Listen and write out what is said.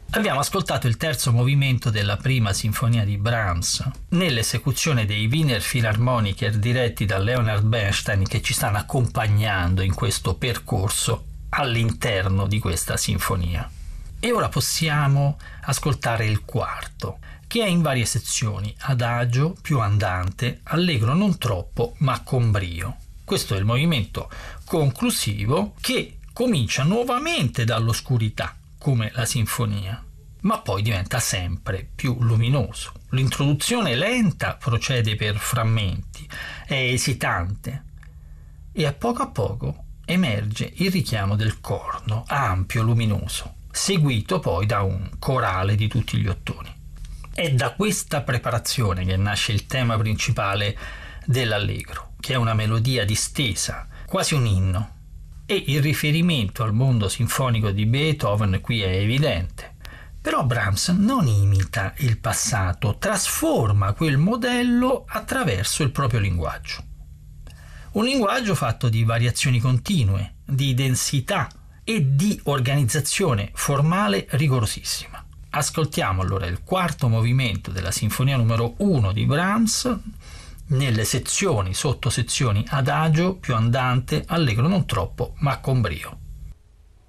Abbiamo ascoltato il terzo movimento della prima sinfonia di Brahms nell'esecuzione dei Wiener Philharmoniker diretti da Leonard Bernstein, che ci stanno accompagnando in questo percorso all'interno di questa sinfonia. E ora possiamo ascoltare il quarto, che è in varie sezioni: adagio, più andante, allegro non troppo ma con brio. Questo è il movimento conclusivo, che comincia nuovamente dall'oscurità come la sinfonia, ma poi diventa sempre più luminoso. L'introduzione lenta procede per frammenti, è esitante e a poco emerge il richiamo del corno ampio, luminoso, seguito poi da un corale di tutti gli ottoni. È da questa preparazione che nasce il tema principale dell'allegro, che è una melodia distesa, quasi un inno. E il riferimento al mondo sinfonico di Beethoven qui è evidente. Però Brahms non imita il passato, trasforma quel modello attraverso il proprio linguaggio. Un linguaggio fatto di variazioni continue, di densità e di organizzazione formale rigorosissima. Ascoltiamo allora il quarto movimento della sinfonia numero 1 di Brahms nelle sezioni, sottosezioni adagio, più andante, allegro non troppo ma con brio.